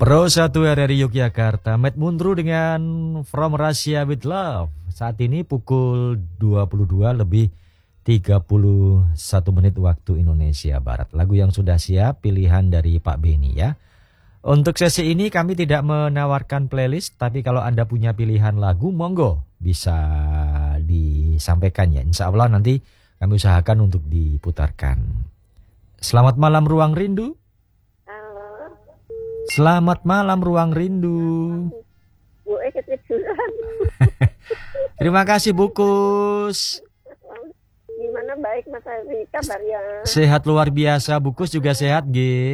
Pro 1 RRI Yogyakarta, Matt Mundru dengan From Russia with Love. Saat ini pukul 22 lebih 31 menit waktu Indonesia Barat. Lagu yang sudah siap, pilihan dari Pak Beni ya. Untuk sesi ini kami tidak menawarkan playlist, tapi kalau Anda punya pilihan lagu, monggo bisa disampaikan ya. Insya Allah nanti kami usahakan untuk diputarkan. Selamat malam Ruang Rindu. Selamat malam Ruang Rindu. Terima kasih Bukus. Gimana baik Mas Ari kabarnya? Sehat luar biasa, Bukus juga sehat, G.